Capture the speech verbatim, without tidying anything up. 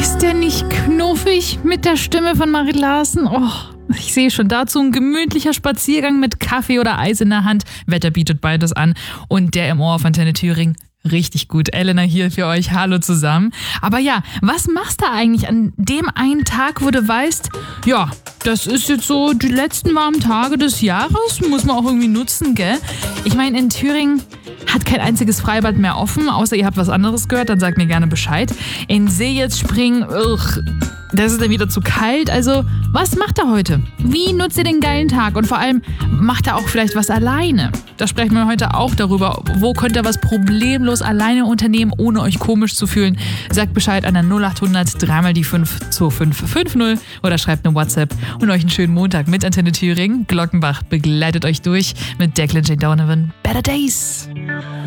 Ist der nicht knuffig mit der Stimme von Marit Larsen? Oh, ich sehe schon dazu ein gemütlicher Spaziergang mit Kaffee oder Eis in der Hand. Wetter bietet beides an. Und der im Ohr auf Antenne Thüringen. Richtig gut. Elena hier für euch. Hallo zusammen. Aber ja, was machst du eigentlich an dem einen Tag, wo du weißt, ja, das ist jetzt so die letzten warmen Tage des Jahres, muss man auch irgendwie nutzen, gell? Ich meine, in Thüringen hat kein einziges Freibad mehr offen, außer ihr habt was anderes gehört, dann sagt mir gerne Bescheid. In See jetzt springen, ugh, das ist dann wieder zu kalt. Also, was macht er heute? Wie nutzt ihr den geilen Tag? Und vor allem, macht er auch vielleicht was alleine? Da sprechen wir heute auch darüber. Wo könnt ihr was problemlos alleine unternehmen, ohne euch komisch zu fühlen? Sagt Bescheid an der null acht hundert drei mal die fünf zwei fünf fünf null oder schreibt eine WhatsApp und euch einen schönen Montag mit Antenne Thüringen. Glockenbach begleitet euch durch mit Declan J. Donovan. Better Days.